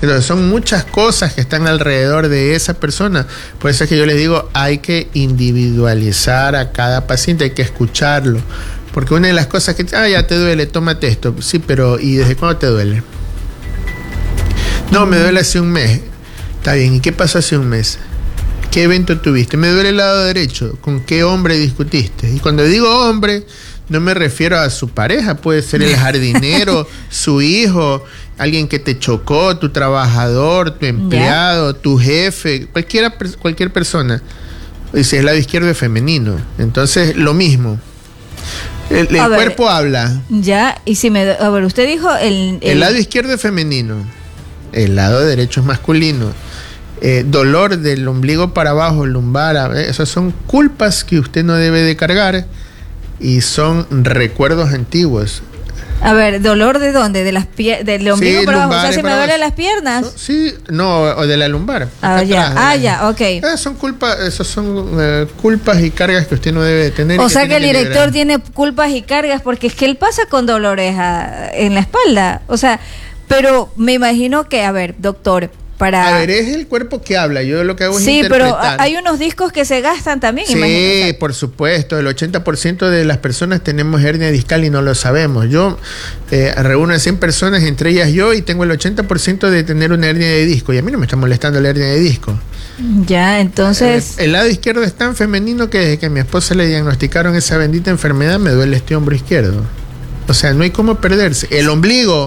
Entonces son muchas cosas que están alrededor de esa persona. Por eso es que yo les digo, hay que individualizar a cada paciente, hay que escucharlo. Porque una de las cosas que, ya te duele, tómate esto. Sí, pero ¿y desde cuándo te duele? No, me duele hace un mes. Está bien, ¿y qué pasó hace un mes? ¿Qué evento tuviste? Me duele el lado derecho. ¿Con qué hombre discutiste? Y cuando digo hombre, no me refiero a su pareja. Puede ser el jardinero, su hijo, alguien que te chocó, tu trabajador, tu empleado, tu jefe, cualquier persona. Dice, el lado izquierdo es femenino. Entonces, lo mismo. El cuerpo habla. Ya, y si a ver, usted dijo el lado izquierdo es femenino. El lado derecho es masculino. Dolor del ombligo para abajo, lumbar, esas son culpas que usted no debe de cargar y son recuerdos antiguos. A ver, ¿dolor de dónde? ¿Del ombligo sí, para abajo? O sea, ¿se me duele las piernas? Sí, no, o de la lumbar. Ya, ok. Son culpas, esos son culpas y cargas que usted no debe de tener. O sea que el director tiene culpas y cargas porque es que él pasa con dolores en la espalda. O sea, pero me imagino que, a ver, doctor, A ver, es el cuerpo que habla, yo lo que hago es interpretar. Sí, pero hay unos discos que se gastan también, sí, imagínate. Por supuesto, el 80% de las personas tenemos hernia discal y no lo sabemos. Yo reúno a 100 personas, entre ellas yo, y tengo el 80% de tener una hernia de disco, y a mí no me está molestando la hernia de disco. Ya, entonces... el lado izquierdo es tan femenino que desde que a mi esposa le diagnosticaron esa bendita enfermedad, me duele este hombro izquierdo. O sea, no hay cómo perderse. El ombligo,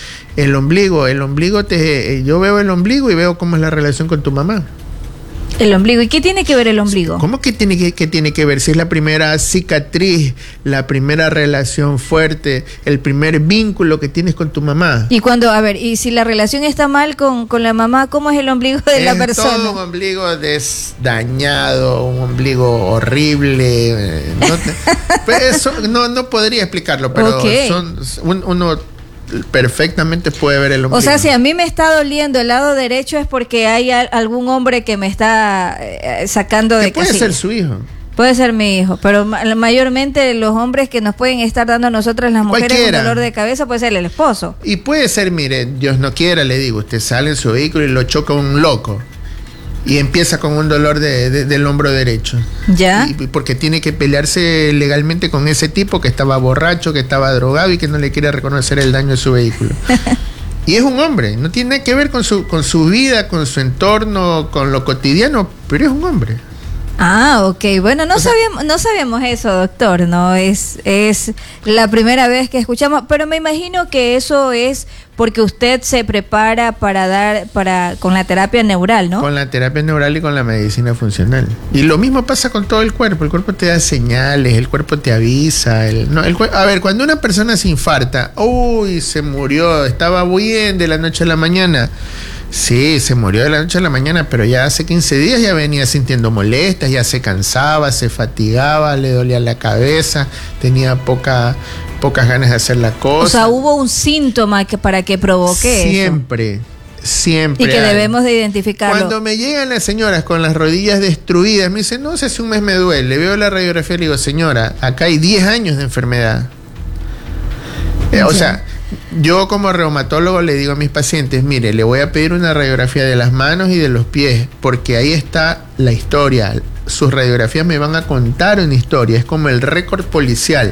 yo veo el ombligo y veo cómo es la relación con tu mamá. El ombligo, ¿y qué tiene que ver el ombligo? ¿Cómo que tiene que ver? Si es la primera cicatriz, la primera relación fuerte, el primer vínculo que tienes con tu mamá. Y cuando, a ver, y si la relación está mal con la mamá, ¿cómo es el ombligo de la persona? Todo un ombligo desdañado, un ombligo horrible. Eso no podría explicarlo, pero uno perfectamente puede ver el ombligo. O sea, si a mí me está doliendo el lado derecho es porque hay algún hombre que me está sacando de puede ser su hijo. Puede ser mi hijo, pero mayormente los hombres que nos pueden estar dando a nosotras las mujeres un dolor de cabeza puede ser el esposo. Y puede ser, mire, Dios no quiera, le digo, usted sale en su vehículo y lo choca un loco y empieza con un dolor del hombro derecho. ¿Ya? Y porque tiene que pelearse legalmente con ese tipo que estaba borracho, que estaba drogado y que no le quiere reconocer el daño de su vehículo. Y es un hombre, no tiene nada que ver con su vida, con su entorno, con lo cotidiano, pero es un hombre. Ah, ok. Bueno, no sabíamos eso, doctor, ¿no? Es la primera vez que escuchamos, pero me imagino que eso es porque usted se prepara con la terapia neural, ¿no? Con la terapia neural y con la medicina funcional. Y lo mismo pasa con todo el cuerpo te da señales, el cuerpo te avisa. A ver, cuando una persona se infarta, se murió, estaba bien de la noche a la mañana. Sí, se murió de la noche a la mañana, pero ya hace 15 días ya venía sintiendo molestias, ya se cansaba, se fatigaba, le dolía la cabeza, tenía pocas ganas de hacer la cosa. O sea, hubo un síntoma para que provoque siempre. Y que debemos de identificarlo. Cuando me llegan las señoras con las rodillas destruidas, me dicen, no sé, hace un mes me duele, veo la radiografía y le digo, señora, acá hay 10 años de enfermedad. O sea, yo como reumatólogo le digo a mis pacientes, mire, le voy a pedir una radiografía de las manos y de los pies, porque ahí está la historia. Sus radiografías me van a contar una historia, es como el récord policial.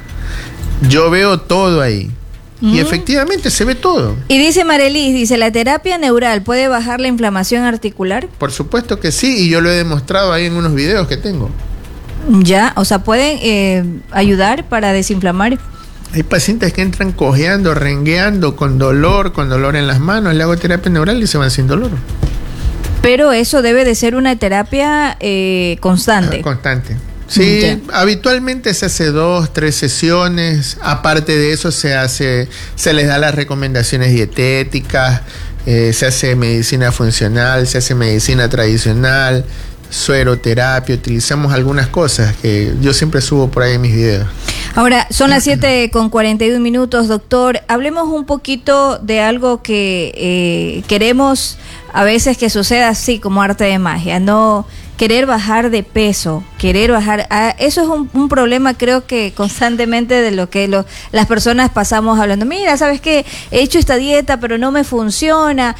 Yo veo todo ahí. Y efectivamente se ve todo. Y dice Marelis, ¿la terapia neural puede bajar la inflamación articular? Por supuesto que sí, y yo lo he demostrado ahí en unos videos que tengo. Ya, o sea, ¿pueden ayudar para desinflamar? Hay pacientes que entran cojeando, rengueando, con dolor en las manos, le hago terapia neural y se van sin dolor. Pero eso debe de ser una terapia constante. Constante. Sí, habitualmente se hace 2-3 sesiones. Aparte de eso se les da las recomendaciones dietéticas, se hace medicina funcional, se hace medicina tradicional, sueroterapia, utilizamos algunas cosas que yo siempre subo por ahí en mis videos. Ahora, son las 7:41, doctor. Hablemos un poquito de algo que queremos a veces que suceda así como arte de magia, no querer bajar de peso, eso es un problema, creo que constantemente de lo que las personas pasamos hablando. Mira, ¿sabes qué? He hecho esta dieta, pero no me funciona.